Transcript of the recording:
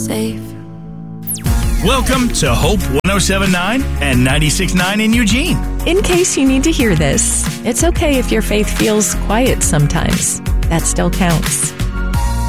safe. Welcome to Hope 107.9 and 96.9 in Eugene. In case you need to hear this, it's okay if your faith feels quiet sometimes. That still counts.